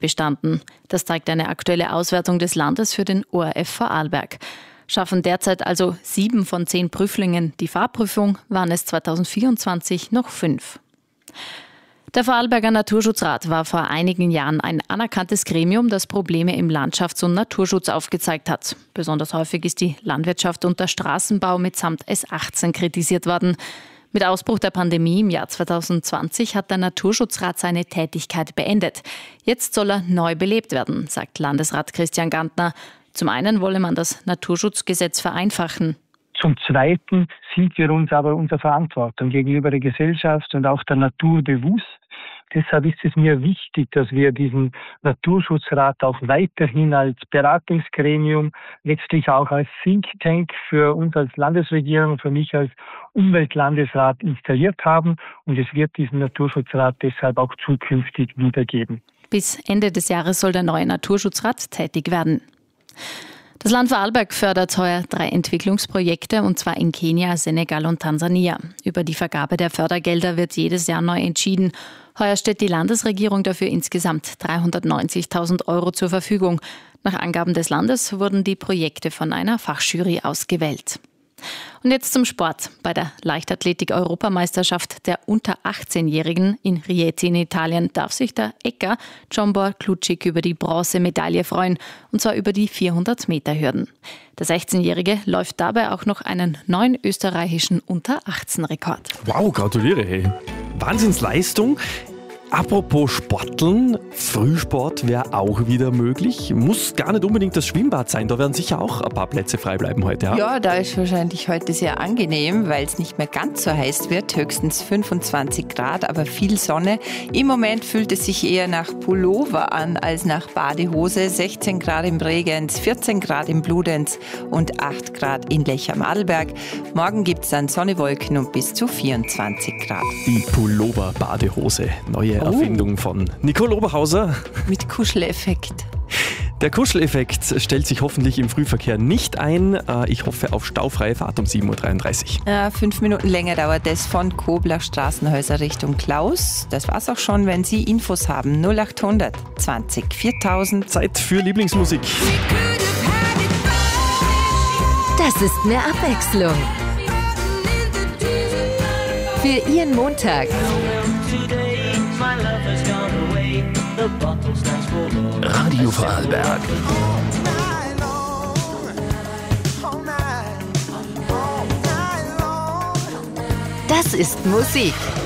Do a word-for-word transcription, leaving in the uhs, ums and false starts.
bestanden. Das zeigt eine aktuelle Auswertung des Landes für den O R F Vorarlberg. Schaffen derzeit also sieben von zehn Prüflingen die Fahrprüfung, waren es zweitausendvierundzwanzig noch fünf. Der Vorarlberger Naturschutzrat war vor einigen Jahren ein anerkanntes Gremium, das Probleme im Landschafts- und Naturschutz aufgezeigt hat. Besonders häufig ist die Landwirtschaft und der Straßenbau mitsamt S achtzehn kritisiert worden. Mit Ausbruch der Pandemie im Jahr zweitausendzwanzig hat der Naturschutzrat seine Tätigkeit beendet. Jetzt soll er neu belebt werden, sagt Landesrat Christian Gantner. Zum einen wolle man das Naturschutzgesetz vereinfachen. Zum Zweiten sind wir uns aber unserer Verantwortung gegenüber der Gesellschaft und auch der Natur bewusst. Deshalb ist es mir wichtig, dass wir diesen Naturschutzrat auch weiterhin als Beratungsgremium, letztlich auch als Think Tank für uns als Landesregierung, für mich als Umweltlandesrat installiert haben. Und es wird diesen Naturschutzrat deshalb auch zukünftig wiedergeben. Bis Ende des Jahres soll der neue Naturschutzrat tätig werden. Das Land Vorarlberg fördert heuer drei Entwicklungsprojekte, und zwar in Kenia, Senegal und Tansania. Über die Vergabe der Fördergelder wird jedes Jahr neu entschieden. Heuer stellt die Landesregierung dafür insgesamt dreihundertneunzigtausend Euro zur Verfügung. Nach Angaben des Landes wurden die Projekte von einer Fachjury ausgewählt. Und jetzt zum Sport. Bei der Leichtathletik-Europameisterschaft der unter achtzehn-Jährigen in Rieti in Italien darf sich der Ecker Dzsombor Klucik über die Bronzemedaille freuen, und zwar über die vierhundert Meter Hürden. Der sechzehnjährige läuft dabei auch noch einen neuen österreichischen unter achtzehn Rekord. Wow, gratuliere, hey. Wahnsinnsleistung. Apropos Sporteln, Frühsport wäre auch wieder möglich. Muss gar nicht unbedingt das Schwimmbad sein, da werden sicher auch ein paar Plätze frei bleiben heute. Ja, ja, da ist wahrscheinlich heute sehr angenehm, weil es nicht mehr ganz so heiß wird, höchstens fünfundzwanzig Grad, aber viel Sonne. Im Moment fühlt es sich eher nach Pullover an als nach Badehose. sechzehn Grad im Bregenz, vierzehn Grad im Bludenz und acht Grad in Lech am Arlberg. Morgen gibt es dann Sonne, Wolken und bis zu vierundzwanzig Grad. Die Pullover-Badehose, neue Erfindung von Nicole Oberhauser. Mit Kuscheleffekt. Der Kuscheleffekt stellt sich hoffentlich im Frühverkehr nicht ein. Ich hoffe auf staufreie Fahrt um sieben Uhr dreiunddreißig. Ja, fünf Minuten länger dauert es von Kobler Straßenhäuser Richtung Klaus. Das war's auch schon, wenn Sie Infos haben. null achthundert zwanzig viertausend. Zeit für Lieblingsmusik. Das ist mehr Abwechslung. Für Ihren Montag. Radio Vorarlberg. Das ist Musik.